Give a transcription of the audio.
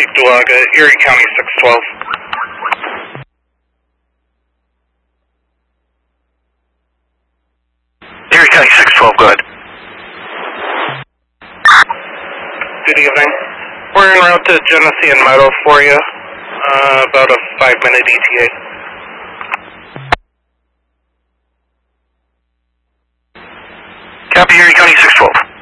Cheektowaga, Erie County 612. Erie County 612, go ahead. Good evening. We're en route to Genesee and Meadow for you. About a 5-minute ETA. Copy, Erie County 612.